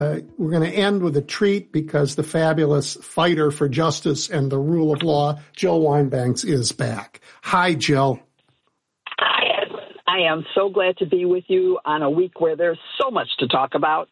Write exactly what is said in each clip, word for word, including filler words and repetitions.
Uh, we're going to end with a treat because the fabulous fighter for justice and the rule of law, Jill Wine-Banks, is back. Hi, Jill. Hi, Edwin. I am so glad to be with you on a week where there's so much to talk about.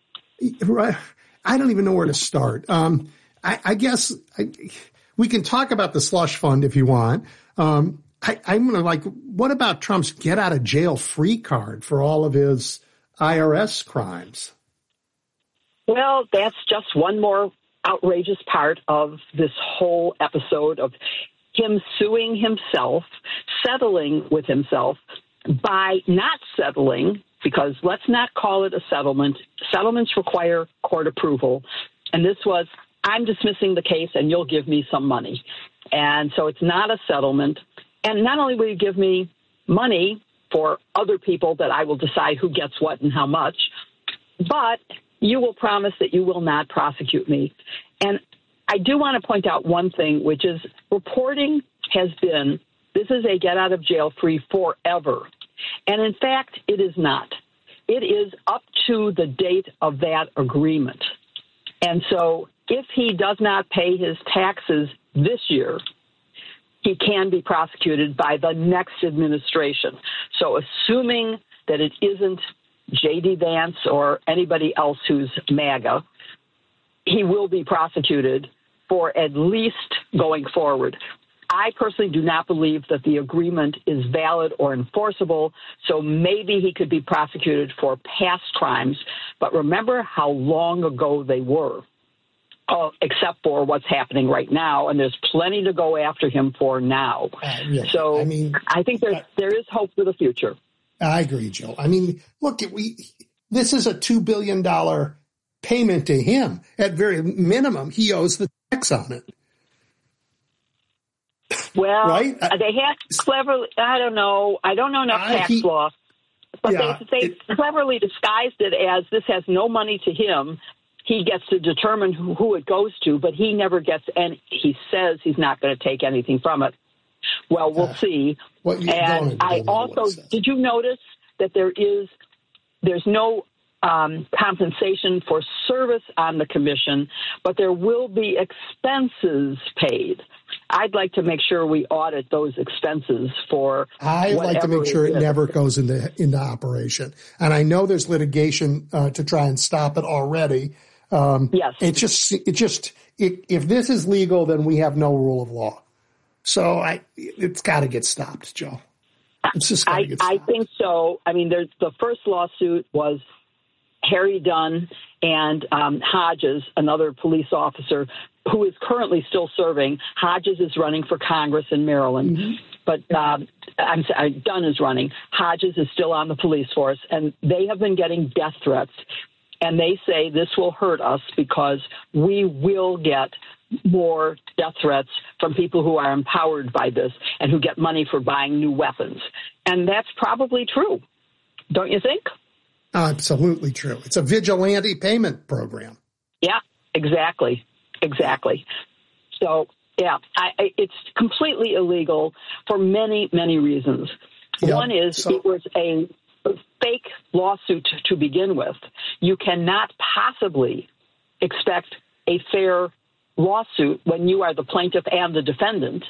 I don't even know where to start. Um, I, I guess I, we can talk about the slush fund if you want. Um, I, I'm going to like, what about Trump's get out of jail free card for all of his I R S crimes? Well, that's just one more outrageous part of this whole episode of him suing himself, settling with himself by not settling, because let's not call it a settlement. Settlements require court approval. And this was, I'm dismissing the case and you'll give me some money. And so it's not a settlement. And not only will you give me money for other people that I will decide who gets what and how much, but you will promise that you will not prosecute me. And I do want to point out one thing, which is reporting has been, this is a get out of jail free forever. And in fact, it is not. It is up to the date of that agreement. And so if he does not pay his taxes this year, he can be prosecuted by the next administration. So assuming that it isn't J D. Vance or anybody else who's MAGA, he will be prosecuted for at least going forward. I personally do not believe that the agreement is valid or enforceable, so maybe he could be prosecuted for past crimes. But remember how long ago they were, uh, except for what's happening right now, and there's plenty to go after him for now. Uh, yeah. So I mean, I think there, there is hope for the future. I agree, Jill. I mean, look, we this is a two billion dollars payment to him. At very minimum, he owes the tax on it. Well, right? they had cleverly, I don't know, I don't know enough I, tax he, law, but yeah, they, they it, cleverly disguised it as this has no money to him. He gets to determine who, who it goes to, but he never gets any. He says he's not going to take anything from it. Well, we'll uh, see. What you and I also, did you notice that there is, there's no um, compensation for service on the commission, but there will be expenses paid. I'd like to make sure we audit those expenses for. I'd like to make sure it, it never goes into into operation. And I know there's litigation uh, to try and stop it already. Um, yes. It just, it just, it, if this is legal, then we have no rule of law. So I, it's got to get stopped, Joe. It's just got to get stopped. I think so. I mean, there's the first lawsuit was Harry Dunn and um, Hodges, another police officer who is currently still serving. Hodges is running for Congress in Maryland, mm-hmm. but uh, I'm sorry, Dunn is running. Hodges is still on the police force, and they have been getting death threats. And they say this will hurt us because we will get more death threats from people who are empowered by this and who get money for buying new weapons. And that's probably true. Don't you think? Absolutely true. It's a vigilante payment program. Yeah, exactly. Exactly. So, yeah, I, I, it's completely illegal for many, many reasons. Yep. One is so, it was a fake lawsuit to begin with. You cannot possibly expect a fair lawsuit when you are the plaintiff and the defendant.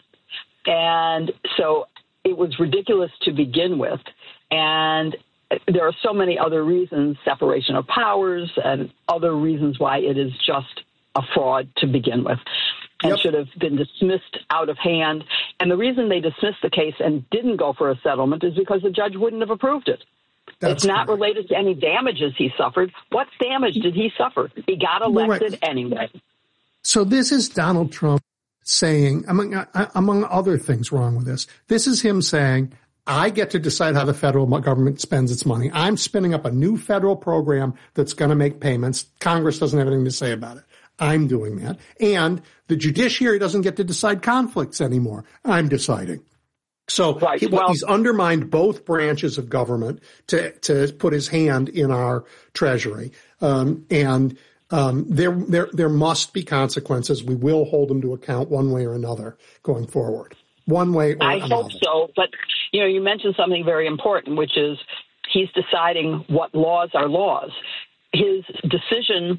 And so it was ridiculous to begin with. And there are so many other reasons, separation of powers and other reasons why it is just a fraud to begin with and yep. should have been dismissed out of hand. And the reason they dismissed the case and didn't go for a settlement is because the judge wouldn't have approved it. That's it's not correct. Related to any damages he suffered. What damage did he suffer? He got elected right. anyway. So this is Donald Trump saying, among, among other things wrong with this, this is him saying, I get to decide how the federal government spends its money. I'm spinning up a new federal program that's going to make payments. Congress doesn't have anything to say about it. I'm doing that. And the judiciary doesn't get to decide conflicts anymore. I'm deciding. So right. he, well, he's undermined both branches of government to, to put his hand in our treasury. Um, and um, there, there, there must be consequences. We will hold him to account one way or another going forward. One way or I another. hope so. But, you know, you mentioned something very important, which is he's deciding what laws are laws. his decision